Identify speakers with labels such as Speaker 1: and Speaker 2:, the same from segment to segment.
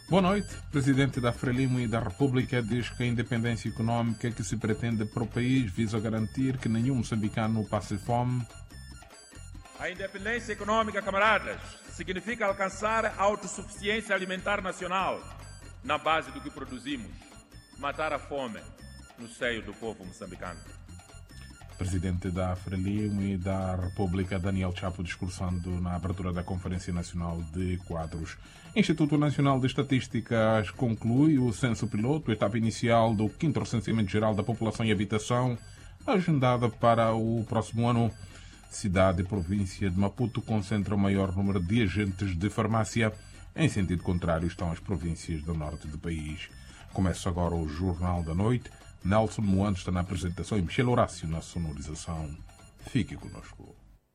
Speaker 1: Boa noite. O presidente da Frelimo e da República diz que a independência econômica que se pretende para o país visa garantir que nenhum moçambicano passe fome.
Speaker 2: A independência econômica, camaradas, significa alcançar a autossuficiência alimentar nacional na base do que produzimos, matar a fome no seio do povo moçambicano.
Speaker 1: Presidente da Frelimo e da República, Daniel Chapo, discursando na abertura da Conferência Nacional de Quadros. Instituto Nacional de Estatísticas conclui o censo piloto, etapa inicial do 5º Recenseamento Geral da População e Habitação, agendada para o próximo ano. Cidade e província de Maputo concentram o maior número de agentes de farmácia. Em sentido contrário estão as províncias do norte do país. Começa agora o Jornal da Noite. Nelson Moante está na apresentação e Michel Horácio na sonorização. Fique conosco.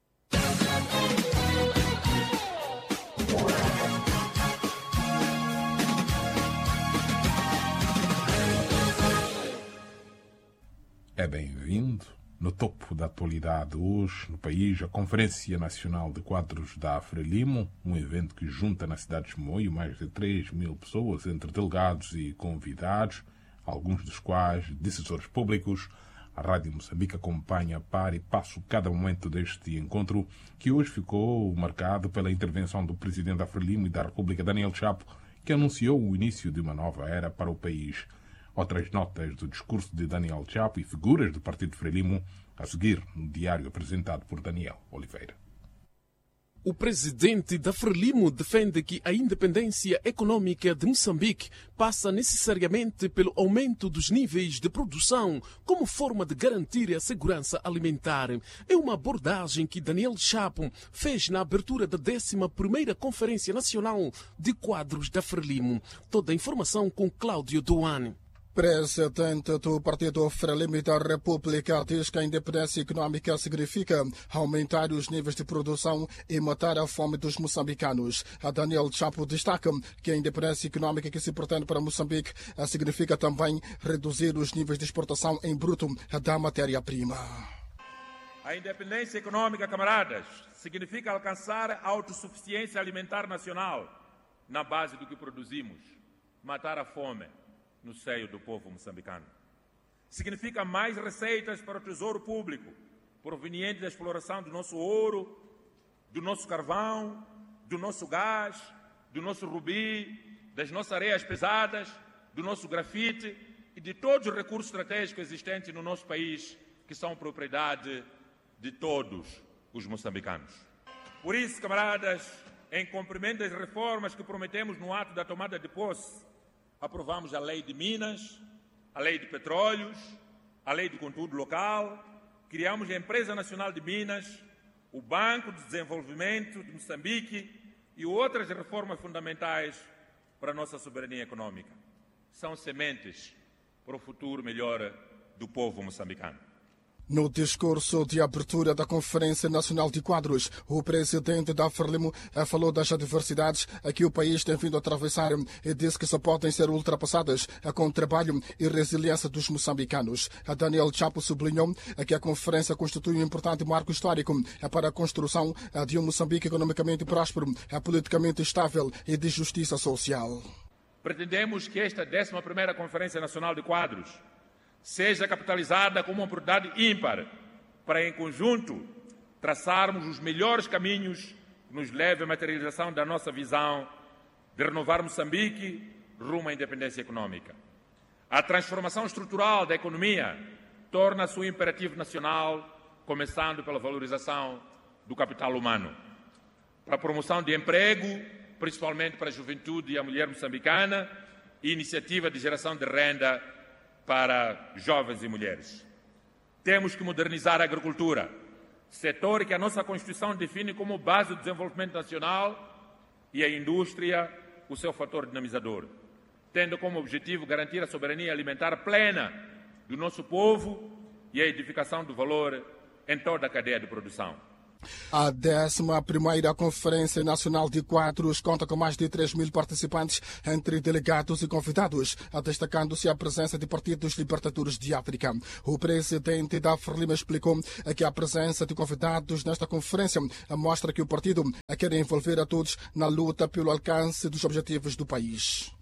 Speaker 1: É bem-vindo. No topo da atualidade hoje, no país, a Conferência Nacional de Quadros da Frelimo, um evento que junta na cidade de Chimoio mais de 3.000 pessoas, entre delegados e convidados, alguns dos quais decisores públicos. A Rádio Moçambique acompanha par e passo cada momento deste encontro, que hoje ficou marcado pela intervenção do presidente da Frelimo e da República, Daniel Chapo, que anunciou o início de uma nova era para o país. Outras notas do discurso de Daniel Chapo e figuras do Partido Frelimo a seguir no diário apresentado por Daniel Oliveira.
Speaker 3: O presidente da Frelimo defende que a independência econômica de Moçambique passa necessariamente pelo aumento dos níveis de produção como forma de garantir a segurança alimentar. É uma abordagem que Daniel Chapo fez na abertura da 11ª Conferência Nacional de Quadros da Frelimo. Toda a informação com Cláudio Duane.
Speaker 4: Presidente do Partido Frelimo e da República diz que a independência econômica significa aumentar os níveis de produção e matar a fome dos moçambicanos. A Daniel Chapo destaca que a independência econômica que se pretende para Moçambique significa também reduzir os níveis de exportação em bruto da matéria-prima.
Speaker 2: A independência econômica, camaradas, significa alcançar a autossuficiência alimentar nacional na base do que produzimos, matar a fome no seio do povo moçambicano. Significa mais receitas para o tesouro público, proveniente da exploração do nosso ouro, do nosso carvão, do nosso gás, do nosso rubi, das nossas areias pesadas, do nosso grafite e de todos os recursos estratégicos existentes no nosso país, que são propriedade de todos os moçambicanos. Por isso, camaradas, em cumprimento das reformas que prometemos no ato da tomada de posse, aprovamos a Lei de Minas, a Lei de Petróleos, a Lei de Conteúdo Local, criamos a Empresa Nacional de Minas, o Banco de Desenvolvimento de Moçambique e outras reformas fundamentais para a nossa soberania econômica. São sementes para o futuro melhor do povo moçambicano.
Speaker 4: No discurso de abertura da Conferência Nacional de Quadros, o presidente da Frelimo falou das adversidades a que o país tem vindo a atravessar e disse que só podem ser ultrapassadas com o trabalho e resiliência dos moçambicanos. A Daniel Chapo sublinhou que a conferência constitui um importante marco histórico para a construção de um Moçambique economicamente próspero, politicamente estável e de justiça social.
Speaker 2: Pretendemos que esta 11ª Conferência Nacional de Quadros seja capitalizada como uma oportunidade ímpar para, em conjunto, traçarmos os melhores caminhos que nos levem à materialização da nossa visão de renovar Moçambique rumo à independência econômica. A transformação estrutural da economia torna-se um imperativo nacional, começando pela valorização do capital humano, para a promoção de emprego, principalmente para a juventude e a mulher moçambicana, e iniciativa de geração de renda para jovens e mulheres. Temos que modernizar a agricultura, setor que a nossa Constituição define como base do desenvolvimento nacional, e a indústria, o seu fator dinamizador, tendo como objetivo garantir a soberania alimentar plena do nosso povo e a edificação do valor em toda a cadeia de produção.
Speaker 4: A 11ª Conferência Nacional de Quadros conta com mais de 3.000 participantes, entre delegados e convidados, destacando-se a presença de partidos libertadores de África. O presidente da Frelimo explicou que a presença de convidados nesta conferência mostra que o partido quer envolver a todos na luta pelo alcance dos objetivos do país.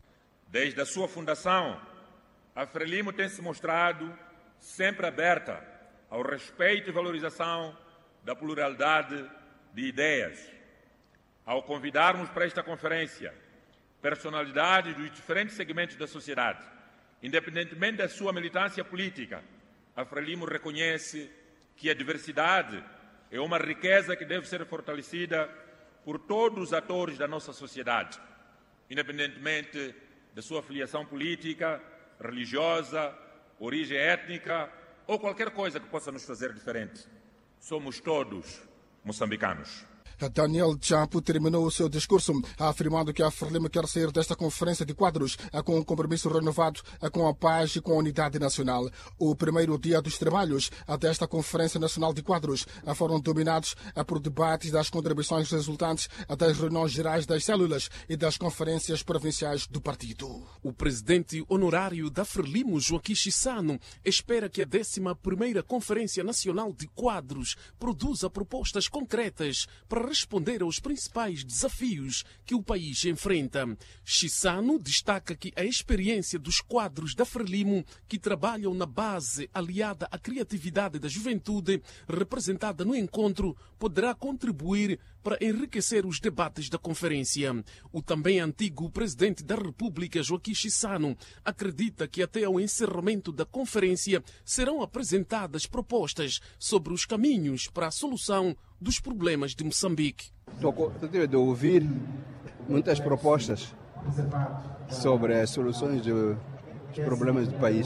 Speaker 2: Desde a sua fundação, a Frelimo tem se mostrado sempre aberta ao respeito e valorização da pluralidade de ideias. Ao convidarmos para esta conferência personalidades dos diferentes segmentos da sociedade, independentemente da sua militância política, a Frelimo reconhece que a diversidade é uma riqueza que deve ser fortalecida por todos os atores da nossa sociedade, independentemente da sua filiação política, religiosa, origem étnica ou qualquer coisa que possa nos fazer diferente. Somos todos moçambicanos.
Speaker 4: Daniel Chapo terminou o seu discurso afirmando que a Frelimo quer sair desta conferência de quadros com um compromisso renovado com a paz e com a unidade nacional. O primeiro dia dos trabalhos desta Conferência Nacional de Quadros foram dominados por debates das contribuições resultantes das reuniões gerais das células e das conferências provinciais do partido.
Speaker 3: O presidente honorário da Frelimo, Joaquim Chissano, espera que a 11ª Conferência Nacional de Quadros produza propostas concretas para responder aos principais desafios que o país enfrenta. Chissano destaca que a experiência dos quadros da Frelimo, que trabalham na base aliada à criatividade da juventude representada no encontro, poderá contribuir para enriquecer os debates da conferência. O também antigo presidente da República, Joaquim Chissano, acredita que até ao encerramento da conferência serão apresentadas propostas sobre os caminhos para a solução dos problemas de Moçambique.
Speaker 5: Tive de ouvir muitas propostas sobre as soluções dos problemas do país.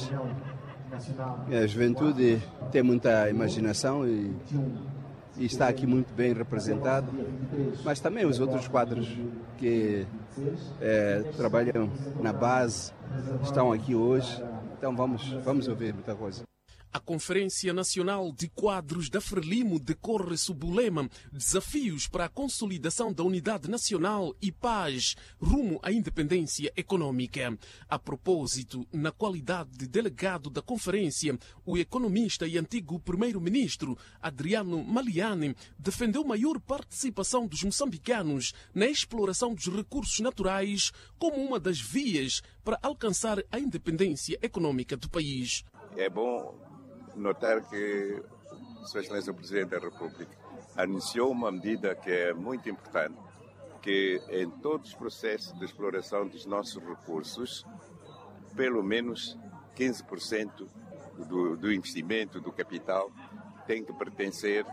Speaker 5: A juventude tem muita imaginação e está aqui muito bem representado, mas também os outros quadros que trabalham na base estão aqui hoje, então vamos ouvir muita coisa.
Speaker 3: A Conferência Nacional de Quadros da Frelimo decorre sob o lema Desafios para a Consolidação da Unidade Nacional e Paz rumo à Independência Econômica. A propósito, na qualidade de delegado da conferência, o economista e antigo primeiro-ministro Adriano Maliani defendeu maior participação dos moçambicanos na exploração dos recursos naturais como uma das vias para alcançar a independência econômica do país.
Speaker 6: É bom notar que Sua Excelência o Presidente da República anunciou uma medida que é muito importante, que em todos os processos de exploração dos nossos recursos, pelo menos 15% do investimento, do capital, tem que pertencer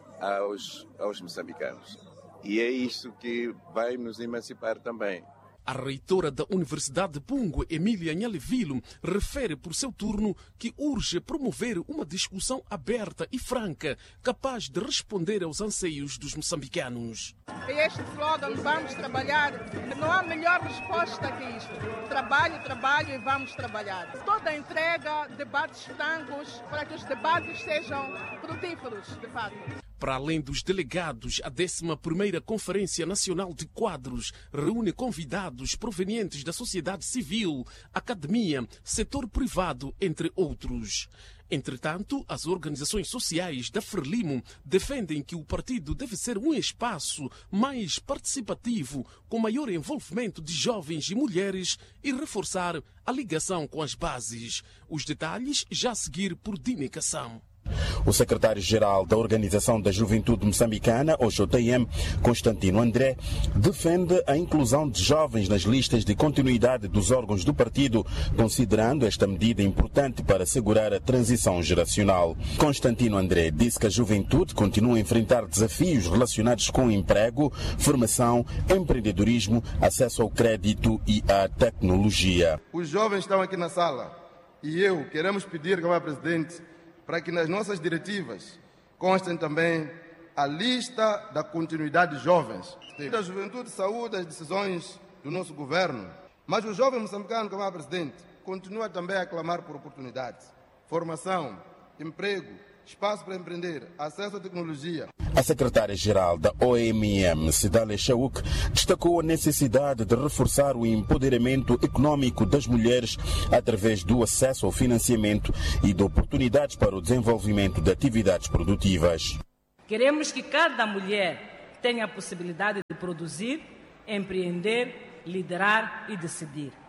Speaker 6: aos moçambicanos. E é isso que vai nos emancipar também.
Speaker 3: A reitora da Universidade de Pungue, Emília Nhalevilo, refere por seu turno que urge promover uma discussão aberta e franca, capaz de responder aos anseios dos moçambicanos.
Speaker 7: Este slogan, vamos trabalhar, não há melhor resposta que isto. Trabalho, trabalho e vamos trabalhar. Toda a entrega, debates francos, para que os debates sejam frutíferos, de fato.
Speaker 3: Para além dos delegados, a 11ª Conferência Nacional de Quadros reúne convidados provenientes da sociedade civil, academia, setor privado, entre outros. Entretanto, as organizações sociais da Frelimo defendem que o partido deve ser um espaço mais participativo, com maior envolvimento de jovens e mulheres e reforçar a ligação com as bases. Os detalhes já a seguir por Dine Cassam.
Speaker 8: O secretário-geral da Organização da Juventude Moçambicana, OJM, Constantino André, defende a inclusão de jovens nas listas de continuidade dos órgãos do partido, considerando esta medida importante para assegurar a transição geracional. Constantino André disse que a juventude continua a enfrentar desafios relacionados com emprego, formação, empreendedorismo, acesso ao crédito e à tecnologia.
Speaker 9: Os jovens estão aqui na sala e queremos pedir, como Presidente, para que nas nossas diretivas constem também a lista da continuidade de jovens. A juventude saúda as decisões do nosso governo, mas o jovem moçambicano, como Presidente, continua também a clamar por oportunidades, formação, emprego, espaço para empreender, acesso à tecnologia.
Speaker 8: A secretária-geral da OMM, Sidalia Chauk, destacou a necessidade de reforçar o empoderamento econômico das mulheres através do acesso ao financiamento e de oportunidades para o desenvolvimento de atividades produtivas.
Speaker 10: Queremos que cada mulher tenha a possibilidade de produzir, empreender, liderar e decidir.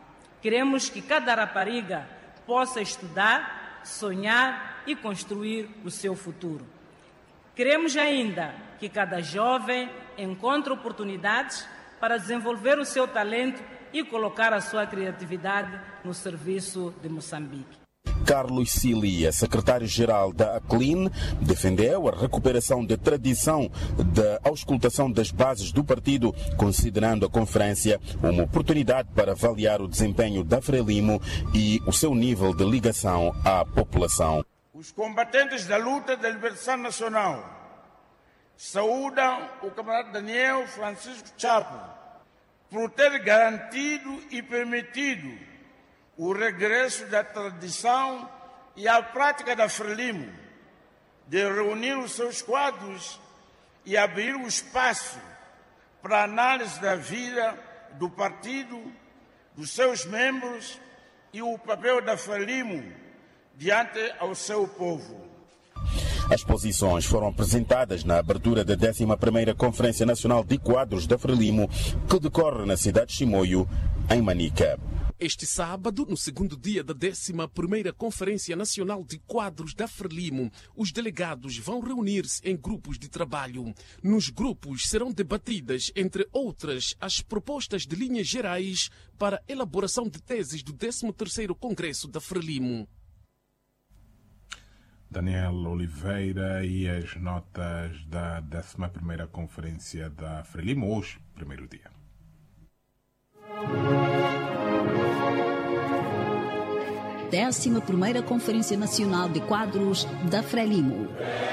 Speaker 10: Queremos que cada rapariga possa estudar, sonhar e construir o seu futuro. Queremos ainda que cada jovem encontre oportunidades para desenvolver o seu talento e colocar a sua criatividade no serviço de Moçambique.
Speaker 8: Carlos Cilia, secretário-geral da ACLIN, defendeu a recuperação da tradição da auscultação das bases do partido, considerando a conferência uma oportunidade para avaliar o desempenho da Frelimo e o seu nível de ligação à população.
Speaker 11: Os combatentes da luta da libertação nacional saúdam o camarada Daniel Francisco Chapo por ter garantido e permitido o regresso da tradição e à prática da Frelimo, de reunir os seus quadros e abrir o espaço para a análise da vida do partido, dos seus membros e o papel da Frelimo diante ao seu povo.
Speaker 8: As posições foram apresentadas na abertura da 11ª Conferência Nacional de Quadros da Frelimo, que decorre na cidade de Chimoio, em Manica.
Speaker 3: Este sábado, no segundo dia da 11ª Conferência Nacional de Quadros da Frelimo, os delegados vão reunir-se em grupos de trabalho. Nos grupos serão debatidas, entre outras, as propostas de linhas gerais para a elaboração de teses do 13º Congresso da Frelimo.
Speaker 1: Daniel Oliveira e as notas da 11ª Conferência da Frelimo, hoje, primeiro dia.
Speaker 12: Décima primeira Conferência Nacional de Quadros da Frelimo.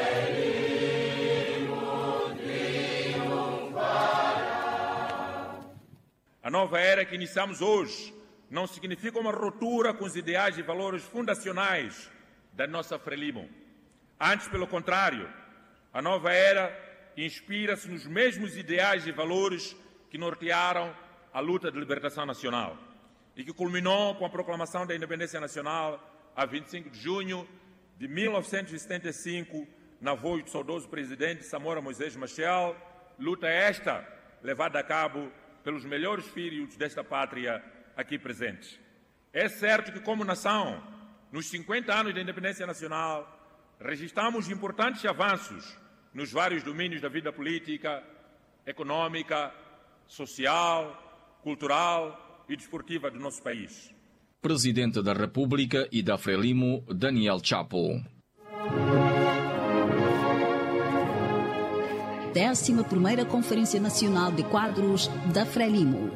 Speaker 2: A nova era que iniciamos hoje não significa uma ruptura com os ideais e valores fundacionais da nossa Frelimo. Antes, pelo contrário, a nova era inspira-se nos mesmos ideais e valores que nortearam a luta de libertação nacional e que culminou com a proclamação da independência nacional a 25 de junho de 1975, na voz do saudoso presidente Samora Moisés Machel, luta esta levada a cabo pelos melhores filhos desta pátria aqui presentes. É certo que, como nação, nos 50 anos da independência nacional, registramos importantes avanços nos vários domínios da vida política, econômica, social, cultural e desportiva do nosso país.
Speaker 13: Presidente da República e da Frelimo, Daniel Chapo.
Speaker 12: 11ª Conferência Nacional de Quadros da Frelimo.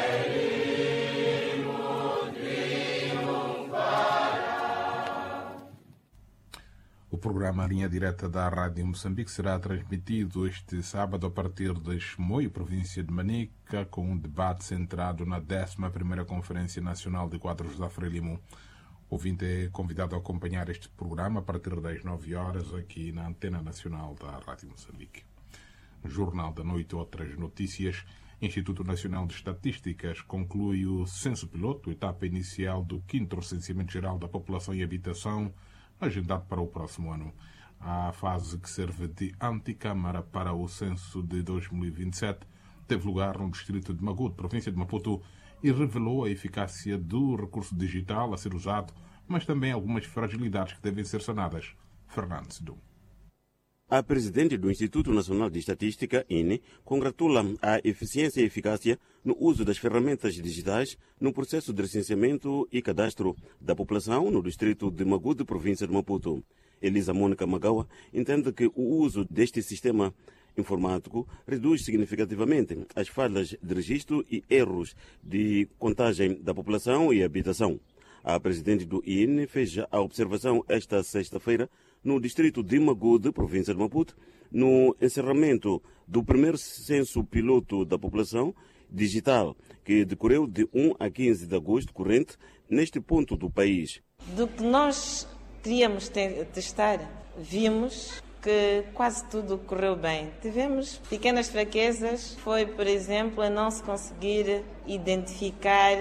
Speaker 1: O programa Linha Direta da Rádio Moçambique será transmitido este sábado a partir de Chimoio, província de Manica, com um debate centrado na 11ª Conferência Nacional de Quadros da Frelimo. O ouvinte é convidado a acompanhar este programa a partir das 9 horas aqui na Antena Nacional da Rádio Moçambique. Jornal da Noite, outras notícias. Instituto Nacional de Estatísticas conclui o censo piloto, etapa inicial do 5º Recenseamento Geral da População e Habitação, agendado para o próximo ano. A fase que serve de antecâmara para o censo de 2027 teve lugar no distrito de Magude, província de Maputo, e revelou a eficácia do recurso digital a ser usado, mas também algumas fragilidades que devem ser sanadas. Fernando Sedum.
Speaker 14: A presidente do Instituto Nacional de Estatística, INE, congratula a eficiência e eficácia no uso das ferramentas digitais no processo de recenseamento e cadastro da população no distrito de Magude, província de Maputo. Elisa Mônica Magawa entende que o uso deste sistema informático reduz significativamente as falhas de registro e erros de contagem da população e habitação. A presidente do INE fez a observação esta sexta-feira no distrito de Magude, província de Maputo, no encerramento do primeiro censo piloto da população digital, que decorreu de 1 a 15 de agosto corrente neste ponto do país.
Speaker 15: Do que nós queríamos testar, vimos que quase tudo correu bem. Tivemos pequenas fraquezas, foi, por exemplo, a não se conseguir identificar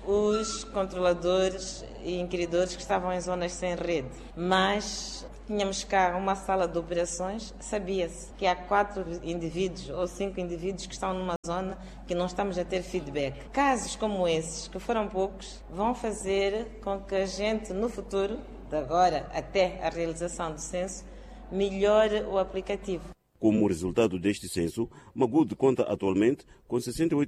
Speaker 15: os controladores e inquiridores que estavam em zonas sem rede. Mas tínhamos cá uma sala de operações, sabia-se que há 4 indivíduos ou 5 indivíduos que estão numa zona que não estamos a ter feedback. Casos como esses, que foram poucos, vão fazer com que a gente, no futuro, de agora até a realização do censo, melhore o aplicativo.
Speaker 14: Como resultado deste censo, Magude conta atualmente com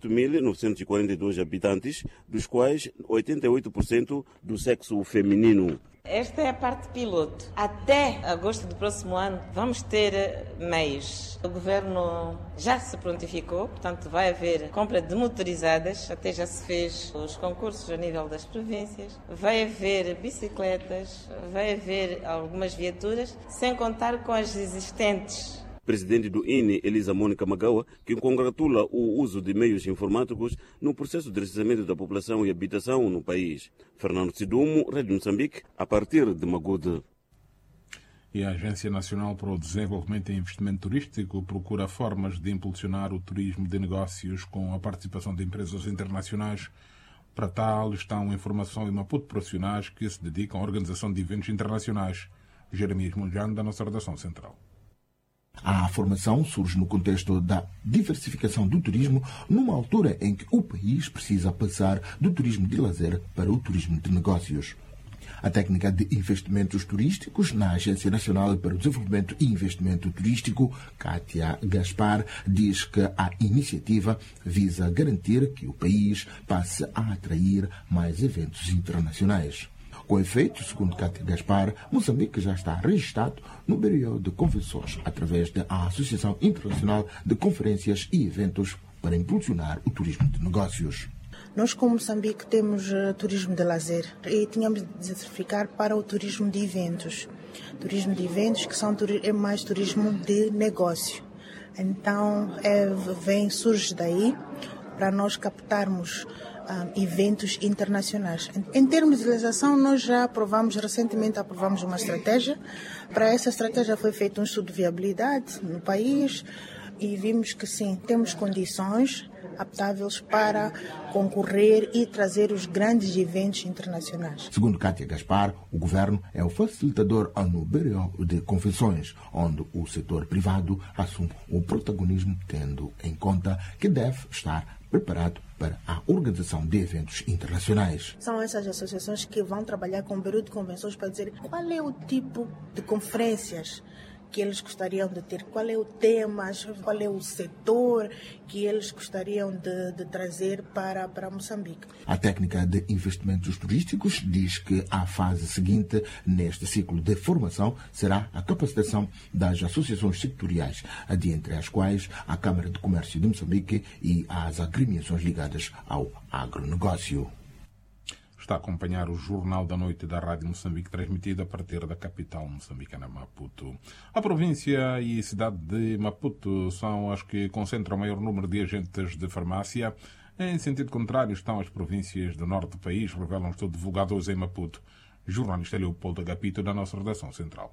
Speaker 14: 68.942 habitantes, dos quais 88% do sexo feminino.
Speaker 15: Esta é a parte piloto. Até agosto do próximo ano vamos ter meios. O governo já se prontificou, portanto vai haver compra de motorizadas, até já se fez os concursos a nível das províncias. Vai haver bicicletas, vai haver algumas viaturas, sem contar com as existentes.
Speaker 14: Presidente do INE, Elisa Mônica Magawa, que congratula o uso de meios informáticos no processo de recenseamento da população e habitação no país. Fernando Sidumo, Rádio Moçambique, a partir de Magude.
Speaker 1: E a Agência Nacional para o Desenvolvimento e Investimento Turístico procura formas de impulsionar o turismo de negócios com a participação de empresas internacionais. Para tal, estão em formação em Maputo profissionais que se dedicam à organização de eventos internacionais. Jeremias Munjano, da nossa redação central.
Speaker 16: A formação surge no contexto da diversificação do turismo, numa altura em que o país precisa passar do turismo de lazer para o turismo de negócios. A técnica de investimentos turísticos na Agência Nacional para o Desenvolvimento e Investimento Turístico, Kátia Gaspar, diz que a iniciativa visa garantir que o país passe a atrair mais eventos internacionais. Com efeito, segundo Kátia Gaspar, Moçambique já está registrado no Bureau de Convenções, através da Associação Internacional de Conferências e Eventos, para impulsionar o turismo de negócios.
Speaker 17: Nós, como Moçambique, temos turismo de lazer e tínhamos de diversificar para o turismo de eventos. Turismo de eventos que é mais turismo de negócio. Então, surge daí para nós captarmos eventos internacionais. Em termos de legislação, nós já recentemente aprovamos uma estratégia. Para essa estratégia foi feito um estudo de viabilidade no país e vimos que sim, temos condições aptáveis para concorrer e trazer os grandes eventos internacionais.
Speaker 16: Segundo Kátia Gaspar, o governo é o facilitador no Bureau de Convenções, onde o setor privado assume o protagonismo, tendo em conta que deve estar preparado para a organização de eventos internacionais.
Speaker 17: São essas associações que vão trabalhar com o Bureau de Convenções para dizer qual é o tipo de conferências que eles gostariam de ter, qual é o tema, qual é o setor que eles gostariam de trazer para Moçambique.
Speaker 16: A técnica de investimentos turísticos diz que a fase seguinte neste ciclo de formação será a capacitação das associações sectoriais, dentre as quais a Câmara de Comércio de Moçambique e as agremiações ligadas ao agronegócio.
Speaker 1: Está a acompanhar o Jornal da Noite da Rádio Moçambique, transmitido a partir da capital moçambicana, Maputo. A província e cidade de Maputo são as que concentram o maior número de agentes de farmácia. Em sentido contrário estão as províncias do norte do país, revelam estudo divulgado hoje em Maputo. Jornalista Leopoldo Agapito, da nossa redação central.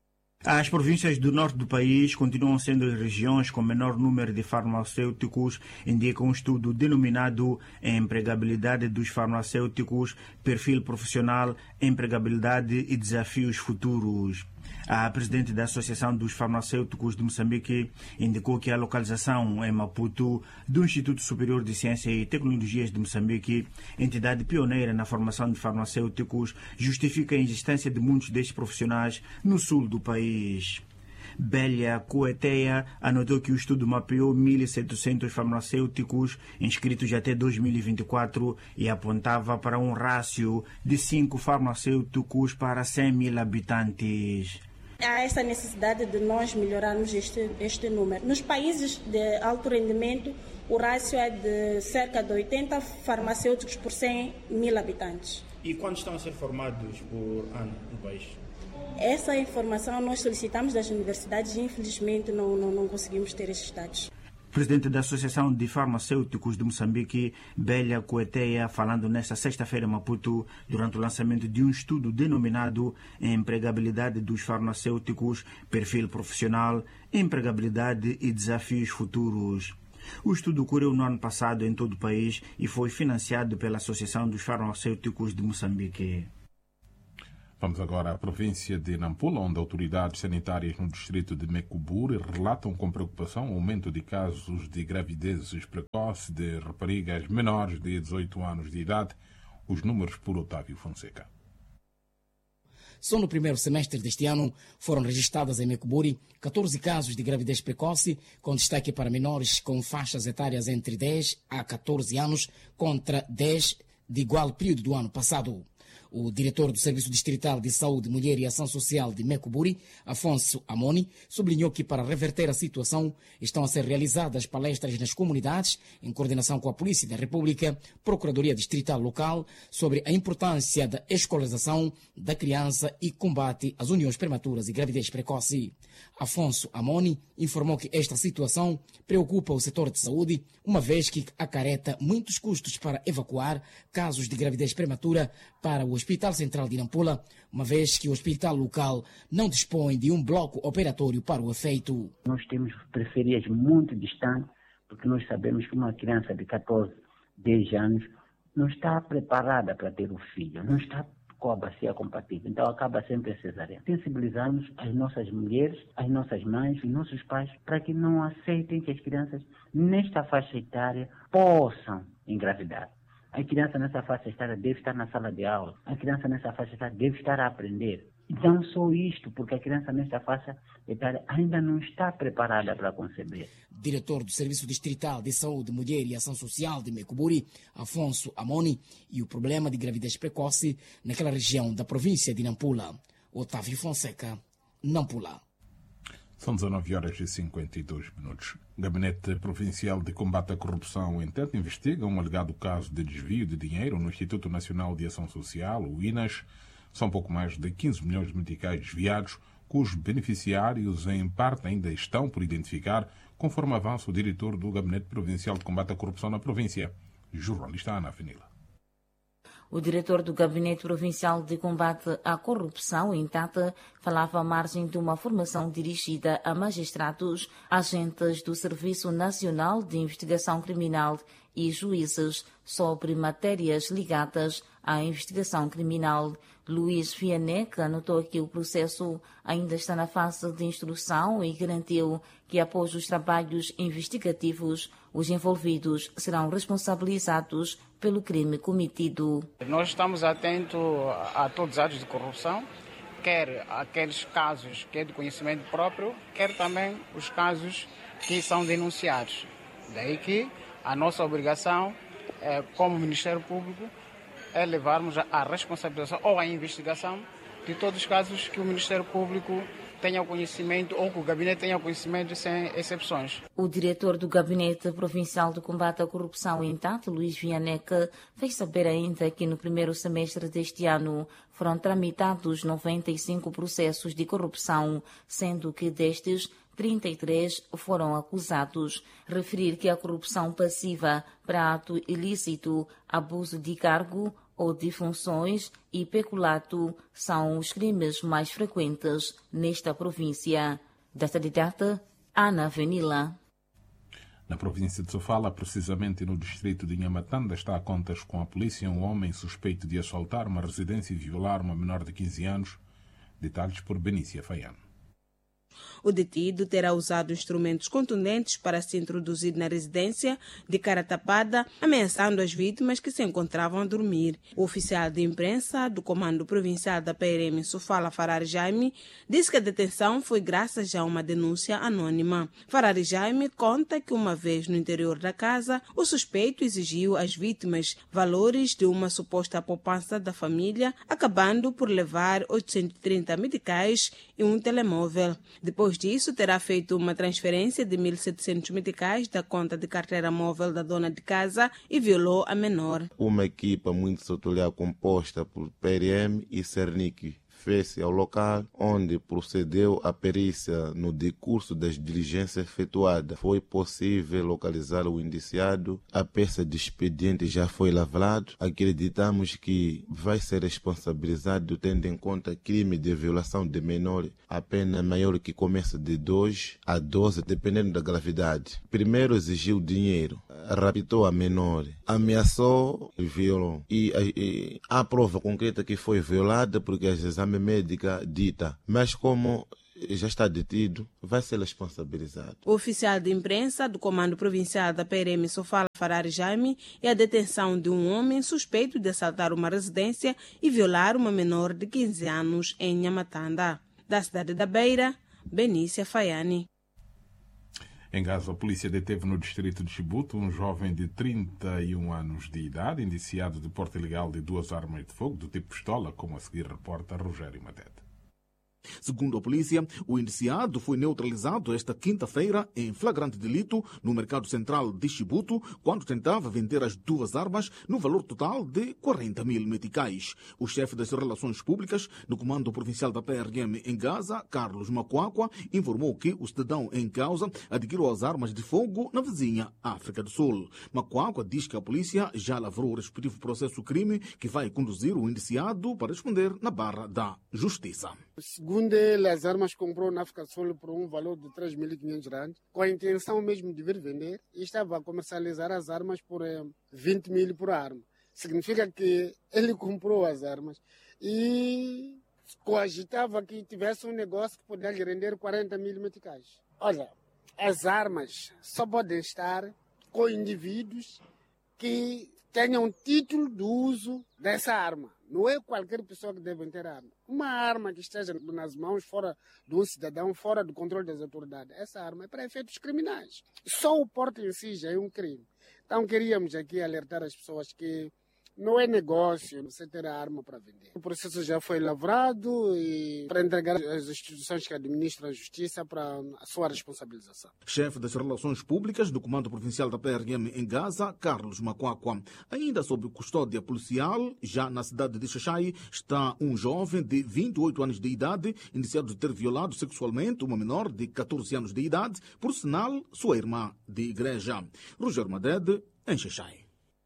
Speaker 18: As províncias do norte do país continuam sendo as regiões com menor número de farmacêuticos, indica um estudo denominado Empregabilidade dos Farmacêuticos, Perfil Profissional, Empregabilidade e Desafios Futuros. A presidente da Associação dos Farmacêuticos de Moçambique indicou que a localização em Maputo do Instituto Superior de Ciência e Tecnologias de Moçambique, entidade pioneira na formação de farmacêuticos, justifica a existência de muitos destes profissionais no sul do país. Bélia Coeteia anotou que o estudo mapeou 1.700 farmacêuticos inscritos até 2024 e apontava para um rácio de 5 farmacêuticos para 100.000 habitantes.
Speaker 19: Há essa necessidade de nós melhorarmos este número. Nos países de alto rendimento, o rácio é de cerca de 80 farmacêuticos por 100.000 habitantes.
Speaker 18: E quantos estão a ser formados por ano no país?
Speaker 19: Essa informação nós solicitamos das universidades e infelizmente não conseguimos ter esses dados.
Speaker 18: Presidente da Associação de Farmacêuticos de Moçambique, Bélia Coeteia, falando nesta sexta-feira em Maputo, durante o lançamento de um estudo denominado Empregabilidade dos Farmacêuticos, Perfil Profissional, Empregabilidade e Desafios Futuros. O estudo ocorreu no ano passado em todo o país e foi financiado pela Associação dos Farmacêuticos de Moçambique.
Speaker 1: Vamos agora à província de Nampula, onde autoridades sanitárias no distrito de Mecuburi relatam com preocupação o aumento de casos de gravidezes precoce de raparigas menores de 18 anos de idade. Os números por Otávio Fonseca.
Speaker 20: Só no primeiro semestre deste ano foram registradas em Mecuburi 14 casos de gravidez precoce, com destaque para menores com faixas etárias entre 10 a 14 anos, contra 10 de igual período do ano passado. O diretor do Serviço Distrital de Saúde, Mulher e Ação Social de Mecuburi, Afonso Amoni, sublinhou que para reverter a situação estão a ser realizadas palestras nas comunidades, em coordenação com a Polícia da República, Procuradoria Distrital Local, sobre a importância da escolarização da criança e combate às uniões prematuras e gravidez precoce. Afonso Amoni informou que esta situação preocupa o setor de saúde, uma vez que acarreta muitos custos para evacuar casos de gravidez prematura para o Hospital Central de Nampula, uma vez que o hospital local não dispõe de um bloco operatório para o efeito.
Speaker 21: Nós temos periferias muito distantes, porque nós sabemos que uma criança de 14, 10 anos não está preparada para ter o filho, não está com a bacia compatível, então acaba sempre a cesárea. Sensibilizamos as nossas mulheres, as nossas mães e nossos pais para que não aceitem que as crianças nesta faixa etária possam engravidar. A criança nessa faixa etária deve estar na sala de aula, a criança nessa faixa etária deve estar a aprender. Não só isto, porque a criança nesta faixa etária ainda não está preparada para conceber.
Speaker 20: Diretor do Serviço Distrital de Saúde, Mulher e Ação Social de Mecuburi, Afonso Amoni, e o problema de gravidez precoce naquela região da província de Nampula. Otávio Fonseca, Nampula.
Speaker 1: São 19h52. O Gabinete Provincial de Combate à Corrupção, entanto, investiga um alegado caso de desvio de dinheiro no Instituto Nacional de Ação Social, o INAS. São pouco mais de 15 milhões de meticais desviados, cujos beneficiários, em parte, ainda estão por identificar, conforme avança o diretor do Gabinete Provincial de Combate à Corrupção na província, jornalista Ana Fenila.
Speaker 22: O diretor do Gabinete Provincial de Combate à Corrupção, INTAT, falava à margem de uma formação dirigida a magistrados, agentes do Serviço Nacional de Investigação Criminal e juízes sobre matérias ligadas à investigação criminal. Luís Vianney anotou que o processo ainda está na fase de instrução e garantiu que, após os trabalhos investigativos, os envolvidos serão responsabilizados pelo crime cometido.
Speaker 23: Nós estamos atentos a todos os atos de corrupção, quer aqueles casos que é de conhecimento próprio, quer também os casos que são denunciados. Daí que a nossa obrigação, como Ministério Público, é levarmos a responsabilização ou a investigação de todos os casos que o Ministério Público tenha conhecimento ou que o Gabinete tenha conhecimento, sem exceções.
Speaker 22: O diretor do Gabinete Provincial de Combate à Corrupção, INTAT, Luís Vianney, fez saber ainda que no primeiro semestre deste ano foram tramitados 95 processos de corrupção, sendo que destes 33 foram acusados. Referir que a corrupção passiva para ato ilícito, abuso de cargo ou de funções e peculato são os crimes mais frequentes nesta província. Data de data, Ana Venila.
Speaker 1: Na província de Sofala, precisamente no distrito de Inhamatanda, está a contas com a polícia um homem suspeito de assaltar uma residência e violar uma menor de 15 anos. Detalhes por Benícia Faiano.
Speaker 24: O detido terá usado instrumentos contundentes para se introduzir na residência de cara tapada, ameaçando as vítimas que se encontravam a dormir. O oficial de imprensa do Comando Provincial da PRM, Sofala Farari Jaime, disse que a detenção foi graças a uma denúncia anônima. Farari Jaime conta que uma vez no interior da casa, o suspeito exigiu às vítimas valores de uma suposta poupança da família, acabando por levar 830 meticais e um telemóvel. Depois disso, terá feito uma transferência de 1.700 meticais da conta de carteira móvel da dona de casa e violou a menor.
Speaker 25: Uma equipa muito sotorial composta por PRM e Cernic
Speaker 4: fez-se ao local, onde procedeu a perícia. No decurso das diligências efetuadas, foi possível localizar o indiciado. A peça de expediente já foi lavrado. Acreditamos que vai ser responsabilizado, tendo em conta crime de violação de menor, a pena maior que começa de 2 a 12, dependendo da gravidade. Primeiro exigiu dinheiro, raptou a menor, ameaçou e violou. E há prova concreta que foi violada, porque a exame médica dita, mas como já está detido, vai ser responsabilizado.
Speaker 24: O oficial de imprensa do Comando Provincial da PRM Sofala Farari Jaime é a detenção de um homem suspeito de assaltar uma residência e violar uma menor de 15 anos em Nhamatanda. Da cidade da Beira, Benícia Faiani.
Speaker 1: Em Gaza, a polícia deteve no distrito de Chibuto um jovem de 31 anos de idade, indiciado de porte ilegal de 2 armas de fogo do tipo pistola, como a seguir reporta Rogério Matete.
Speaker 5: Segundo a polícia, o indiciado foi neutralizado esta quinta-feira em flagrante delito no mercado central de Chibuto, quando tentava vender as 2 armas no valor total de 40 mil meticais. O chefe das relações públicas do Comando Provincial da PRM em Gaza, Carlos Macuacua, informou que o cidadão em causa adquiriu as armas de fogo na vizinha África do Sul. Macuacua diz que a polícia já lavrou o respectivo processo crime que vai conduzir o indiciado para responder na barra da justiça.
Speaker 6: Segundo ele, as armas comprou na África do Sul por um valor de 3.500 rand, com a intenção mesmo de vir vender, e estava a comercializar as armas por 20 mil por arma. Significa que ele comprou as armas e cogitava que tivesse um negócio que pudesse render 40 mil meticais. Olha, as armas só podem estar com indivíduos que tenham título de uso dessa arma. Não é qualquer pessoa que deve ter arma. Uma arma que esteja nas mãos fora de um cidadão, fora do controle das autoridades, essa arma é para efeitos criminais. Só o porte em si já é um crime. Então queríamos aqui alertar as pessoas que não é negócio você ter a arma para vender. O processo já foi lavrado e para entregar às instituições que administram a justiça para a sua responsabilização.
Speaker 5: Chefe das relações públicas do Comando Provincial da PRM em Gaza, Carlos Macuacua. Ainda sob custódia policial, já na cidade de Xaxai, está um jovem de 28 anos de idade, indiciado de ter violado sexualmente uma menor de 14 anos de idade, por sinal, sua irmã de igreja. Rogério Madede, em Xaxai.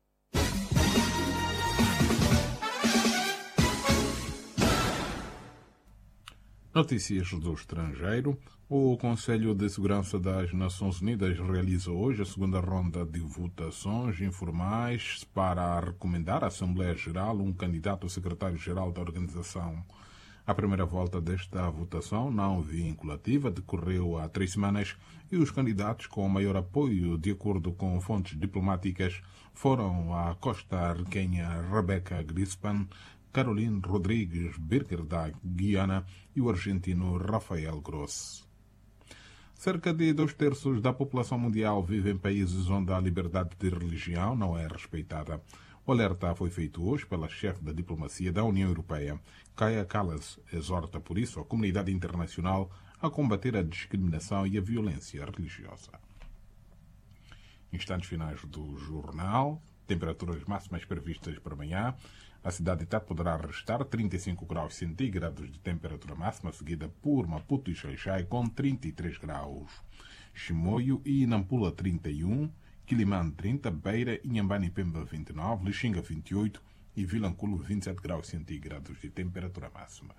Speaker 1: Notícias do estrangeiro. O Conselho de Segurança das Nações Unidas realiza hoje a segunda ronda de votações informais para recomendar à Assembleia Geral um candidato a secretário-geral da organização. A primeira volta desta votação, não vinculativa, decorreu há 3 semanas e os candidatos com maior apoio, de acordo com fontes diplomáticas, foram a costa-riquenha Rebeca Grispan, Caroline Rodrigues Birker da Guiana e o argentino Rafael Gross. Cerca de 2/3 da população mundial vive em países onde a liberdade de religião não é respeitada. O alerta foi feito hoje pela chefe da diplomacia da União Europeia. Kaja Kallas exorta, por isso, a comunidade internacional a combater a discriminação e a violência religiosa. Instantes finais do jornal. Temperaturas máximas previstas para amanhã. A cidade de Tete poderá registrar 35 graus centígrados de temperatura máxima, seguida por Maputo e Xai-Xai com 33 graus. Chimoio e Nampula 31, Quilimane 30, Beira, Inhambane e Pemba 29, Lixinga 28 e Vilanculo 27 graus centígrados de temperatura máxima.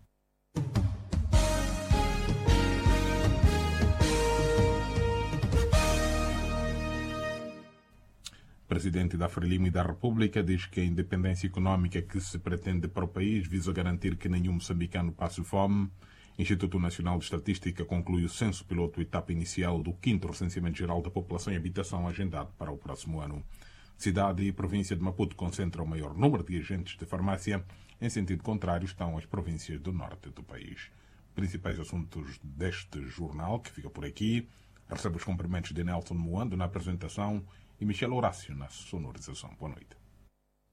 Speaker 1: O presidente da Frelimo e da República diz que a independência económica que se pretende para o país visa garantir que nenhum moçambicano passe fome. O Instituto Nacional de Estatística conclui o censo piloto etapa inicial do 5º recenseamento geral da população e habitação agendado para o próximo ano. Cidade e província de Maputo concentram o maior número de agentes de farmácia. Em sentido contrário estão as províncias do norte do país. Principais assuntos deste jornal, que fica por aqui. Recebe os cumprimentos de Nelson Moando na apresentação e Michel Horácio na sonorização. Boa noite.